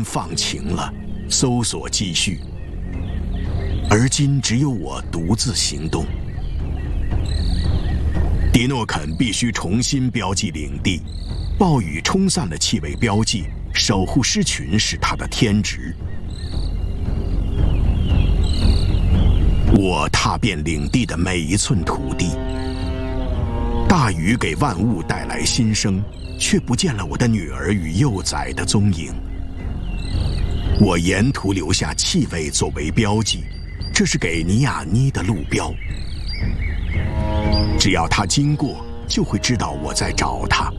放晴了，搜索继续。而今只有我独自行动。迪诺肯必须重新标记领地，暴雨冲散了气味标记，守护狮群是他的天职。我踏遍领地的每一寸土地，大雨给万物带来新生，却不见了我的女儿与幼崽的踪影。我沿途留下气味作为标记，这是给尼亚妮的路标。只要他经过，就会知道我在找他。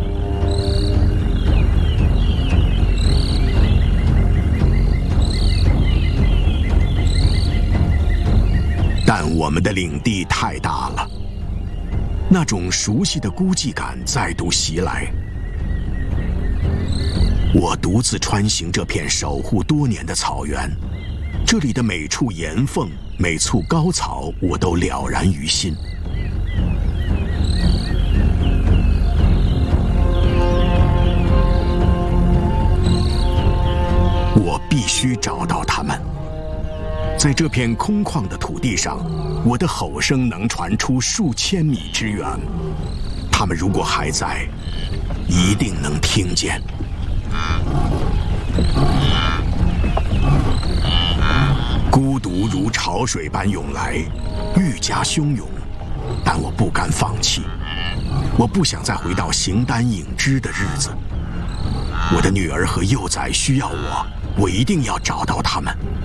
但我们的领地太大了，那种熟悉的孤寂感再度袭来。我独自穿行这片守护多年的草原，这里的每处岩缝、每簇高草，我都了然于心。我必须找到他们。在这片空旷的土地上，我的吼声能传出数千米之远。他们如果还在，一定能听见。孤独如潮水般涌来，愈加汹涌，但我不甘放弃。我不想再回到形单影只的日子。我的女儿和幼崽需要我，我一定要找到他们。